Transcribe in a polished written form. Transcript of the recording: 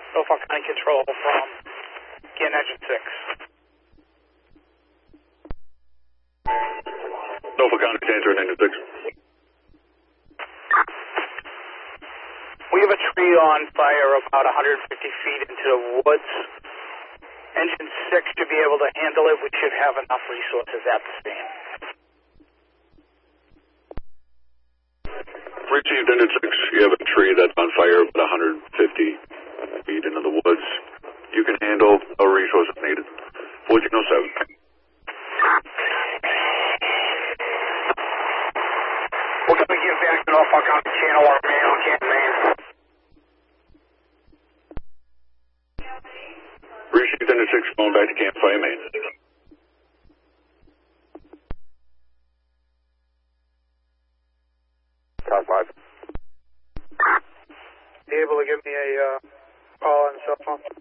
Norfolk County Control from Again Engine 6. Norfolk County, answer Engine 6. We have a tree on fire about 150 feet into the woods. Engine 6 should be able to handle it. We should have enough resources at the scene. Received Engine 6. You have a tree that's on fire about 150 feet into the woods. You can handle a resource if needed. 1407. We're going to give back to Norfolk County Channel or man on Canton, man. Received Engine 6 going back to Campfire, Maine. Top 5. You able to give me a call on the cell phone?